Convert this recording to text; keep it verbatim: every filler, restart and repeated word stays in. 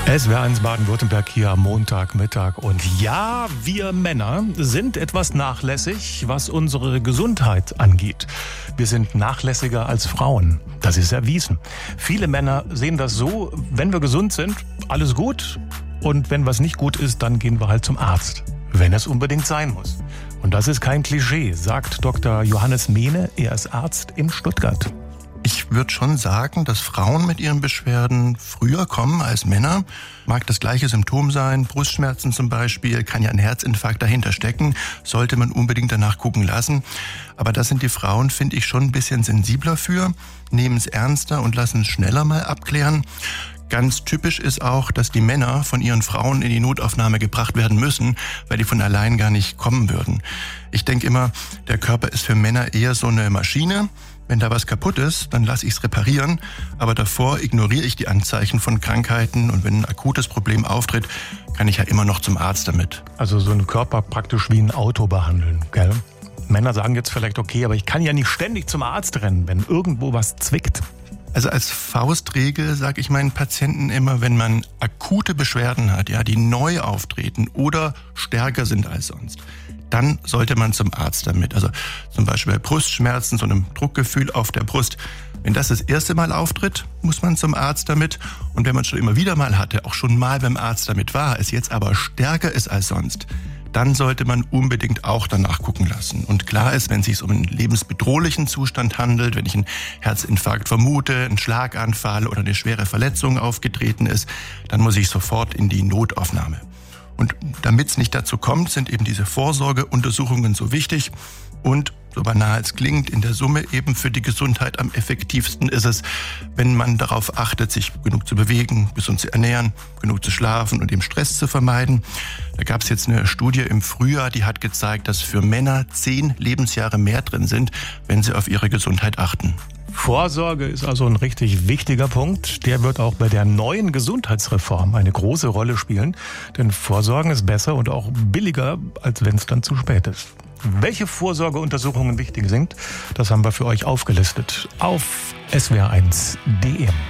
S W R eins Baden-Württemberg hier am Montagmittag. Und ja, wir Männer sind etwas nachlässig, was unsere Gesundheit angeht. Wir sind nachlässiger als Frauen. Das ist erwiesen. Viele Männer sehen das so: Wenn wir gesund sind, alles gut. Und wenn was nicht gut ist, dann gehen wir halt zum Arzt. Wenn es unbedingt sein muss. Und das ist kein Klischee, sagt Doktor Johannes Mehne. Er ist Arzt in Stuttgart. Ich würde schon sagen, dass Frauen mit ihren Beschwerden früher kommen als Männer. Mag das gleiche Symptom sein, Brustschmerzen zum Beispiel, kann ja ein Herzinfarkt dahinter stecken, sollte man unbedingt danach gucken lassen. Aber da sind die Frauen, finde ich, schon ein bisschen sensibler für, nehmen es ernster und lassen es schneller mal abklären. Ganz typisch ist auch, dass die Männer von ihren Frauen in die Notaufnahme gebracht werden müssen, weil die von allein gar nicht kommen würden. Ich denke immer, der Körper ist für Männer eher so eine Maschine. Wenn da was kaputt ist, dann lasse ich es reparieren, aber davor ignoriere ich die Anzeichen von Krankheiten und wenn ein akutes Problem auftritt, kann ich ja immer noch zum Arzt damit. Also so einen Körper praktisch wie ein Auto behandeln, gell? Männer sagen jetzt vielleicht, okay, aber ich kann ja nicht ständig zum Arzt rennen, wenn irgendwo was zwickt. Also als Faustregel sage ich meinen Patienten immer, wenn man akute Beschwerden hat, ja, die neu auftreten oder stärker sind als sonst, dann sollte man zum Arzt damit. Also zum Beispiel bei Brustschmerzen, so einem Druckgefühl auf der Brust. Wenn das das erste Mal auftritt, muss man zum Arzt damit. Und wenn man schon immer wieder mal hatte, auch schon mal beim Arzt damit war, es jetzt aber stärker ist als sonst, dann sollte man unbedingt auch danach gucken lassen. Und klar ist, wenn es sich um einen lebensbedrohlichen Zustand handelt, wenn ich einen Herzinfarkt vermute, einen Schlaganfall oder eine schwere Verletzung aufgetreten ist, dann muss ich sofort in die Notaufnahme. Und damit es nicht dazu kommt, sind eben diese Vorsorgeuntersuchungen so wichtig. Und, so banal es klingt, in der Summe eben für die Gesundheit am effektivsten ist es, wenn man darauf achtet, sich genug zu bewegen, gesund zu ernähren, genug zu schlafen und eben Stress zu vermeiden. Da gab es jetzt eine Studie im Frühjahr, die hat gezeigt, dass für Männer zehn Lebensjahre mehr drin sind, wenn sie auf ihre Gesundheit achten. Vorsorge ist also ein richtig wichtiger Punkt. Der wird auch bei der neuen Gesundheitsreform eine große Rolle spielen. Denn Vorsorgen ist besser und auch billiger, als wenn es dann zu spät ist. Welche Vorsorgeuntersuchungen wichtig sind, das haben wir für euch aufgelistet auf S W R eins punkt de.